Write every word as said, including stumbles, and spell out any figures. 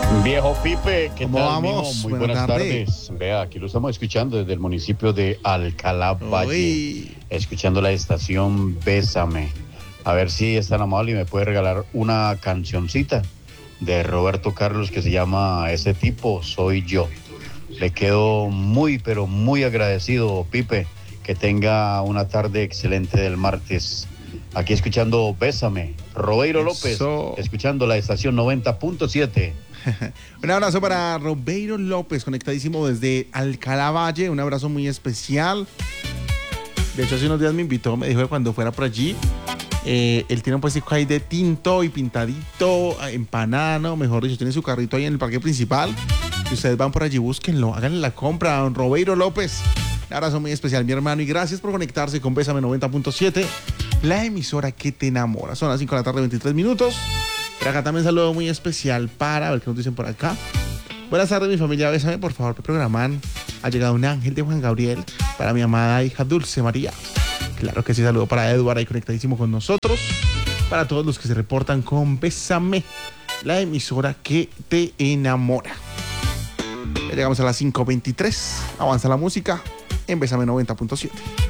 Viejo Pipe, ¿qué ¿Cómo tal, vamos? mijo? Muy Buenas buenas tardes. tardes. Vea, aquí lo estamos escuchando desde el municipio de Alcalá Valle, Uy. escuchando la estación Bésame. A ver si es tan amable y me puede regalar una cancioncita de Roberto Carlos que se llama Ese tipo soy yo. Le quedo muy, pero muy agradecido, Pipe. Que tenga una tarde excelente del martes. Aquí escuchando Bésame, Robeiro López, Eso. escuchando la estación noventa punto siete. Un abrazo para Robeiro López, conectadísimo desde Alcalá Valle. Un abrazo muy especial. De hecho, hace unos días me invitó, me dijo que cuando fuera por allí, eh, él tiene un puestico ahí de tinto y pintadito, empanada, ¿no? Mejor dicho, tiene su carrito ahí en el parque principal. Si ustedes van por allí, búsquenlo, háganle la compra a don Robeiro López. Un abrazo muy especial, mi hermano, y gracias por conectarse con Bésame noventa punto siete, la emisora que te enamora. Son las cinco de la tarde, veintitrés minutos. Pero acá también un saludo muy especial para, a ver qué nos dicen por acá. Buenas tardes, mi familia, Bésame, por favor, me programan. Ha llegado un ángel de Juan Gabriel para mi amada hija Dulce María. Claro que sí, saludo para Eduardo ahí conectadísimo con nosotros. Para todos los que se reportan con Bésame, la emisora que te enamora. Ya llegamos a las cinco veintitrés. Avanza la música en Bésame noventa punto siete.